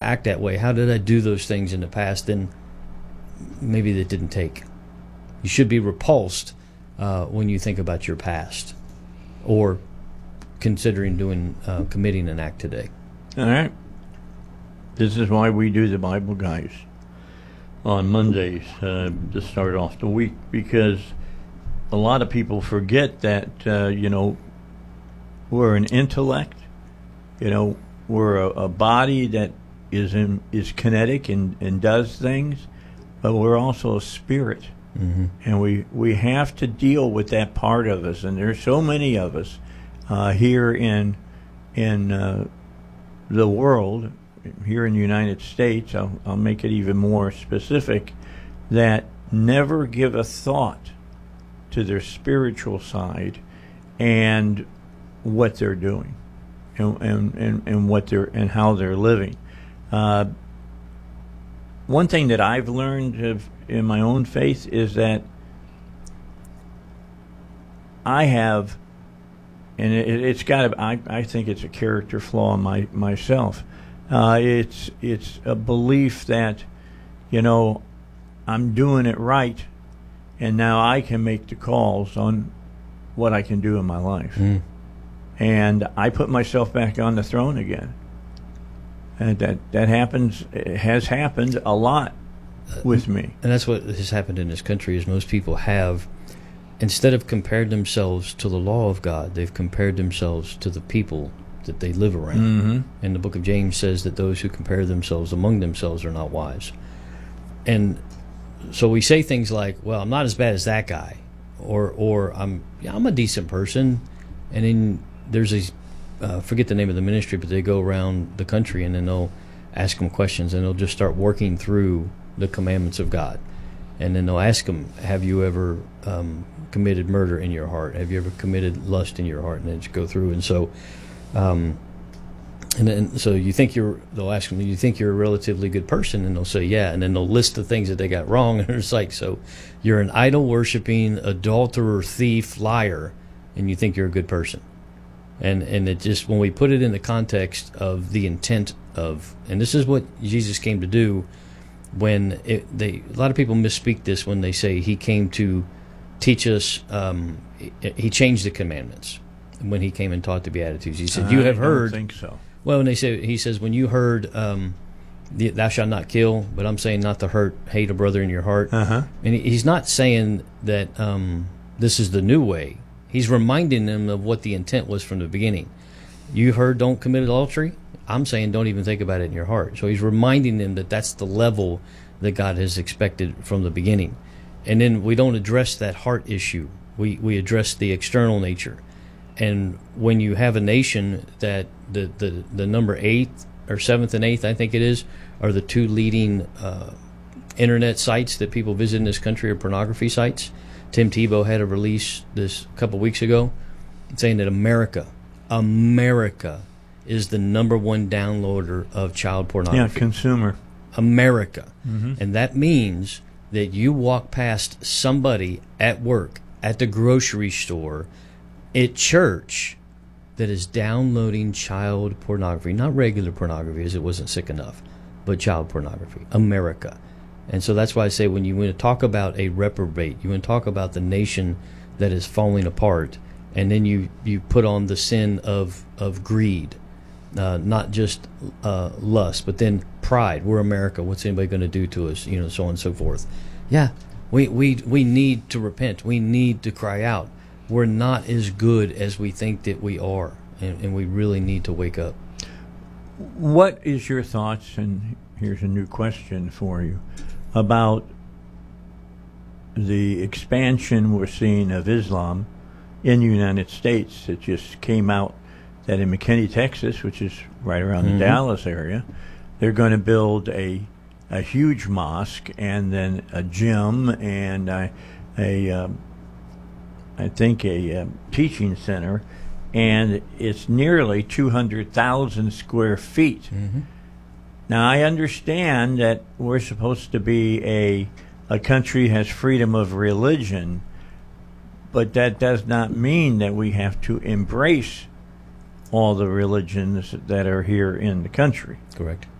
act that way? How did I do those things in the past? Then maybe that didn't take. You should be repulsed when you think about your past or considering committing an act today. All right. This is why we do the Bible Guys on Mondays to start off the week, because a lot of people forget that, we're an intellect, we're a body that is kinetic and does things, but we're also a spirit. Mm-hmm. And we have to deal with that part of us. And there's so many of us here in the world, here in the United States, I'll make it even more specific, that never give a thought to their spiritual side and what they're doing and what they're and how they're living. One thing that I've learned in my own faith is that I have, and it's got to, I think it's a character flaw in myself. It's a belief that, I'm doing it right, and now I can make the calls on what I can do in my life. Mm. And I put myself back on the throne again. And that happens, it has happened a lot with me. And that's what has happened in this country, is most people have, instead of compared themselves to the law of God, they've compared themselves to the people that they live around. Mm-hmm. And the book of James says that those who compare themselves among themselves are not wise. And so we say things like, well, I'm not as bad as that guy, or I'm a decent person. And then there's these, forget the name of the ministry, but they go around the country and then they'll ask them questions, and they'll just start working through the commandments of God. And then they'll ask them, have you ever committed murder in your heart? Have you ever committed lust in your heart? And then just go through. And so so they'll ask them, do you think you're a relatively good person? And they'll say, yeah. And then they'll list the things that they got wrong. And it's like, so you're an idol-worshiping, adulterer, thief, liar, and you think you're a good person. And it just, when we put it in the context of the intent of, and this is what Jesus came to do, when a lot of people misspeak this when they say he came to teach us, he changed the commandments when he came and taught the Beatitudes. He said, you have heard. I don't think so. Well, he says, when you heard, thou shalt not kill, but I'm saying not to hate a brother in your heart. Uh-huh. And he's not saying that this is the new way. He's reminding them of what the intent was from the beginning. You heard don't commit adultery? I'm saying don't even think about it in your heart. So he's reminding them that that's the level that God has expected from the beginning. And then we don't address that heart issue. We address the external nature. And when you have a nation that the number 8th or 7th and 8th, I think it is, are the two leading internet sites that people visit in this country are pornography sites. Tim Tebow had a release this couple weeks ago saying that America is the number one downloader of child pornography. Yeah, consumer. America. Mm-hmm. And that means that you walk past somebody at work, at the grocery store, at church, that is downloading child pornography. Not regular pornography, as it wasn't sick enough, but child pornography. America. And so that's why I say, when you want to talk about a reprobate, you want to talk about the nation that is falling apart, and then you put on the sin of greed, not just lust, but then pride. We're America. What's anybody going to do to us? So on and so forth. Yeah, we need to repent. We need to cry out. We're not as good as we think that we are, and we really need to wake up. What is your thoughts, and here's a new question for you, about the expansion we're seeing of Islam in the United States? It just came out that in McKinney, Texas, which is right around the Dallas area, they're going to build a huge mosque and then a gym and I think a teaching center, and it's nearly 200,000 square feet. Mm-hmm. Now, I understand that we're supposed to be a country has freedom of religion, but that does not mean that we have to embrace all the religions that are here in the country. Correct.